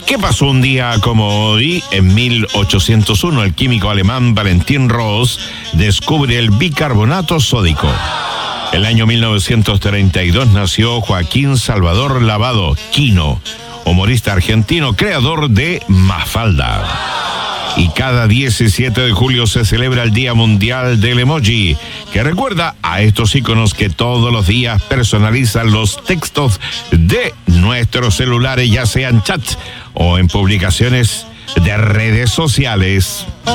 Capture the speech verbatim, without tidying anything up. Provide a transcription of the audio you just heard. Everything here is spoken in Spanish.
¿Qué pasó un día como hoy? En mil ochocientos uno, el químico alemán Valentin Roos descubre el bicarbonato sódico. El año mil novecientos treinta y dos nació Joaquín Salvador Lavado, Quino, humorista argentino, creador de Mafalda. Y cada diecisiete de julio se celebra el Día Mundial del Emoji, que recuerda a estos íconos que todos los días personalizan los textos de nuestros celulares, ya sean chats o en publicaciones de redes sociales.